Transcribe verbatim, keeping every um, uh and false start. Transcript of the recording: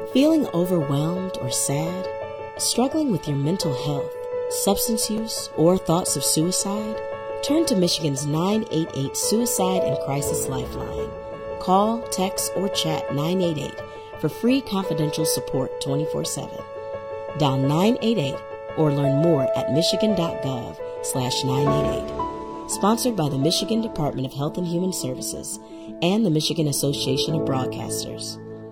Feeling overwhelmed or sad? Struggling with your mental health, substance use, or thoughts of suicide? Turn to Michigan's nine eight eight Suicide and Crisis Lifeline. Call, text, or chat nine eight eight for free confidential support twenty-four seven. Dial nine eight eight or learn more at michigan.gov slash 988. Sponsored by the Michigan Department of Health and Human Services and the Michigan Association of Broadcasters.